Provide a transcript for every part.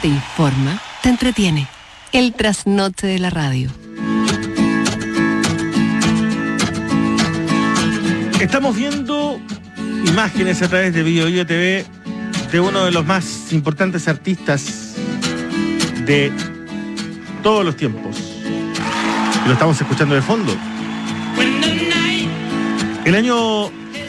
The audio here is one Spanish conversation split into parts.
te informa, te entretiene. El trasnoche de la radio. Estamos viendo imágenes a través de BioBio TV de uno de los más importantes artistas de todos los tiempos. Y lo estamos escuchando de fondo. El año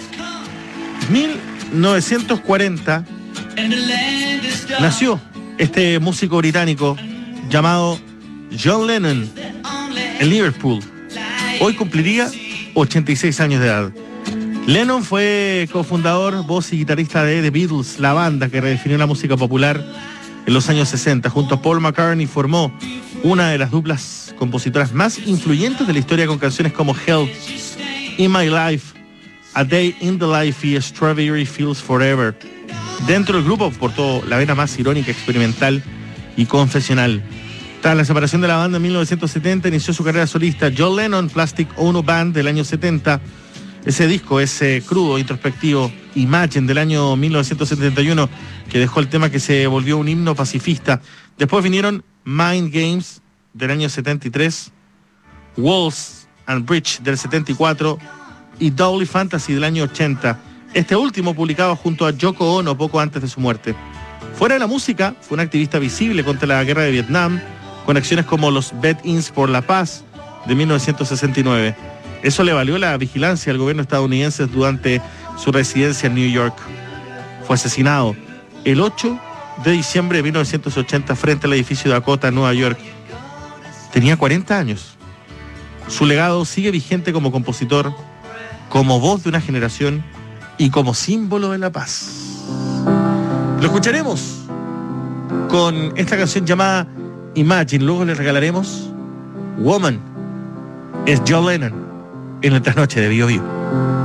1940 nació este músico británico llamado John Lennon en Liverpool. Hoy cumpliría 86 años de edad. Lennon fue cofundador, voz y guitarrista de The Beatles, la banda que redefinió la música popular en los años 60. Junto a Paul McCartney formó una de las duplas compositoras más influyentes de la historia, con canciones como Help, In My Life, A Day in the Life y Strawberry Fields Forever. Dentro del grupo portó la vena más irónica, experimental y confesional. Tras la separación de la banda en 1970, inició su carrera solista. John Lennon Plastic Ono Band del año 70. Ese disco, ese crudo, introspectivo, Imagine del año 1971, que dejó el tema que se volvió un himno pacifista. Después vinieron Mind Games del año 73, Walls and Bridge del 74 y Double Fantasy del año 80. Este último publicado junto a Yoko Ono poco antes de su muerte. Fuera de la música, fue un activista visible contra la guerra de Vietnam, con acciones como los Bet-ins por la paz de 1969. Eso le valió la vigilancia al gobierno estadounidense durante su residencia en New York. Fue asesinado el 8 de diciembre de 1980 frente al edificio Dakota en Nueva York. Tenía 40 años. Su legado sigue vigente como compositor, como voz de una generación y como símbolo de la paz. Lo escucharemos con esta canción llamada Imagine. Luego le regalaremos Woman. Es John Lennon en la trasnoche de BioBio.